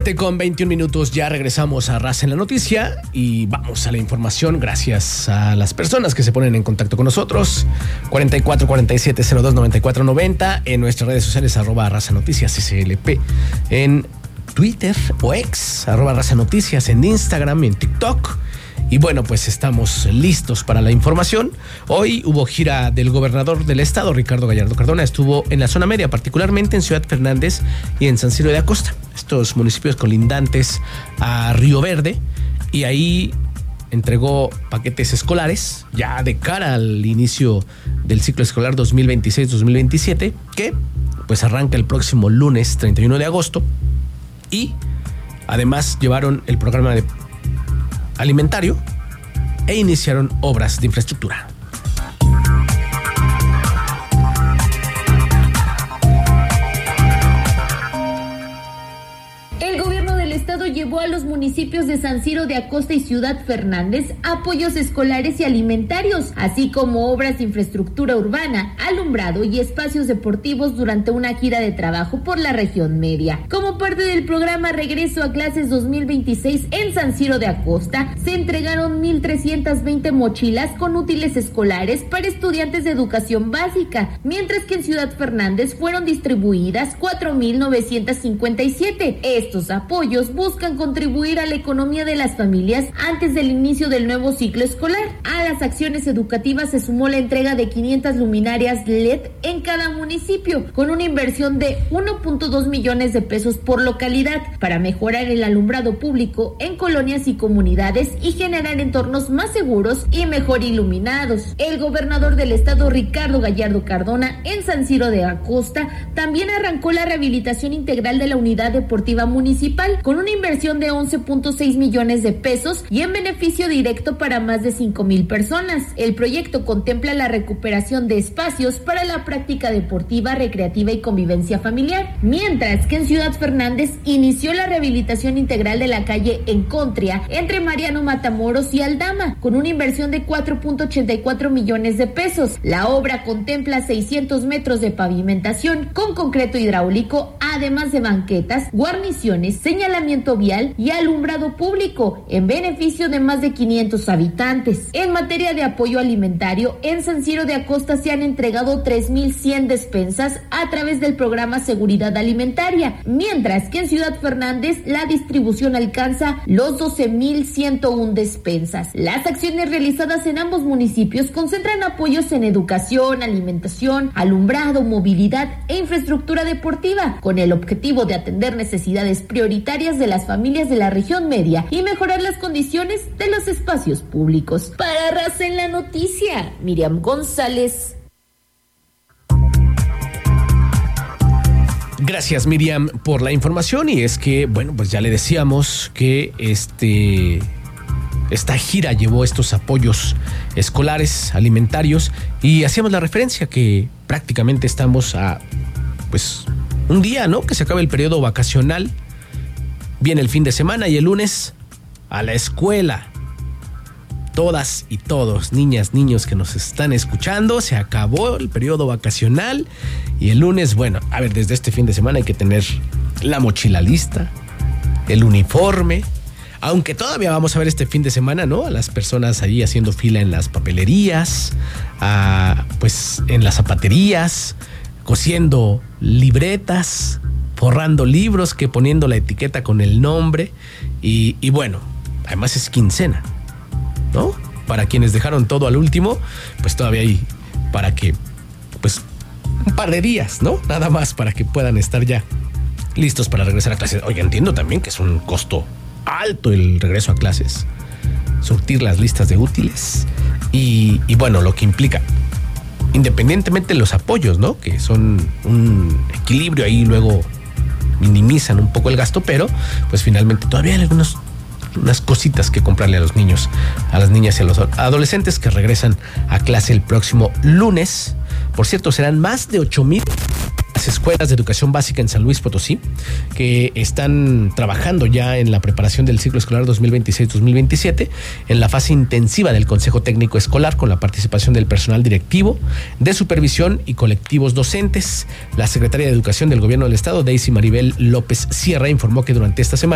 7:21, ya regresamos a Raza en la Noticia y vamos a la información gracias a las personas que se ponen en contacto con nosotros. 4447029490 en nuestras redes sociales, @Raza Noticias SLP, en Twitter o X, @Raza Noticias, en Instagram, en TikTok. Y bueno, pues estamos listos para la información. Hoy hubo gira del gobernador del estado, Ricardo Gallardo Cardona. Estuvo en la zona media, particularmente en Ciudad Fernández y en San Ciro de Acosta, estos municipios colindantes a Río Verde, y ahí entregó paquetes escolares ya de cara al inicio del ciclo escolar 2026-2027, que pues arranca el próximo lunes 31 de agosto, y además llevaron el programa de alimentario e iniciaron obras de infraestructura. Llevó a los municipios de San Ciro de Acosta y Ciudad Fernández apoyos escolares y alimentarios, así como obras de infraestructura urbana, alumbrado y espacios deportivos durante una gira de trabajo por la región media. Como parte del programa Regreso a Clases 2026 en San Ciro de Acosta, se entregaron 1,320 mochilas con útiles escolares para estudiantes de educación básica, mientras que en Ciudad Fernández fueron distribuidas 4,957. Estos apoyos buscan contribuir a la economía de las familias antes del inicio del nuevo ciclo escolar. A las acciones educativas se sumó la entrega de 500 luminarias LED en cada municipio, con una inversión de 1.2 millones de pesos por localidad, para mejorar el alumbrado público en colonias y comunidades y generar entornos más seguros y mejor iluminados. El gobernador del estado, Ricardo Gallardo Cardona, en San Ciro de Acosta, también arrancó la rehabilitación integral de la unidad deportiva municipal, con una inversión de 11.6 millones de pesos y en beneficio directo para más de 5,000 personas. El proyecto contempla la recuperación de espacios para la práctica deportiva, recreativa y convivencia familiar, mientras que en Ciudad Fernández inició la rehabilitación integral de la calle Encontria entre Mariano Matamoros y Aldama, con una inversión de 4.84 millones de pesos. La obra contempla 600 metros de pavimentación con concreto hidráulico, además de banquetas, guarniciones, señalamiento vial y alumbrado público, en beneficio de más de 500 habitantes. En materia de apoyo alimentario, en San Ciro de Acosta se han entregado 3,100 despensas a través del programa Seguridad Alimentaria, mientras que en Ciudad Fernández la distribución alcanza los 12,101 despensas. Las acciones realizadas en ambos municipios concentran apoyos en educación, alimentación, alumbrado, movilidad e infraestructura deportiva, con el objetivo de atender necesidades prioritarias de las familias de la región media y mejorar las condiciones de los espacios públicos. Para Raza en la Noticia, Miriam González. Gracias, Miriam, por la información. Y es que, bueno, pues ya le decíamos que esta gira llevó estos apoyos escolares, alimentarios, y hacíamos la referencia que prácticamente estamos a, pues, un día, ¿no?, que se acabe el periodo vacacional. Viene el fin de semana y el lunes a la escuela. Todas y todos, niñas, niños que nos están escuchando, se acabó el periodo vacacional y el lunes, bueno, a ver, desde este fin de semana hay que tener la mochila lista, el uniforme, aunque todavía vamos a ver este fin de semana, ¿no?, a las personas ahí haciendo fila en las papelerías, pues en las zapaterías, cosiendo libretas, forrando libros, que poniendo la etiqueta con el nombre y bueno, además es quincena, ¿no? Para quienes dejaron todo al último, pues todavía hay para que, pues, un par de días, ¿no? Nada más para que puedan estar ya listos para regresar a clases. Oye, entiendo también que es un costo alto el regreso a clases, surtir las listas de útiles y bueno, lo que implica, independientemente de los apoyos, ¿no?, que son un equilibrio ahí, luego minimizan un poco el gasto, pero pues finalmente todavía hay unas cositas que comprarle a los niños, a las niñas y a los adolescentes que regresan a clase el próximo lunes. Por cierto, serán más de 8,000 escuelas de educación básica en San Luis Potosí que están trabajando ya en la preparación del ciclo escolar 2026-2027 en la fase intensiva del Consejo Técnico Escolar, con la participación del personal directivo, de supervisión y colectivos docentes. La secretaria de Educación del Gobierno del Estado, Daisy Maribel López Sierra, informó que durante esta semana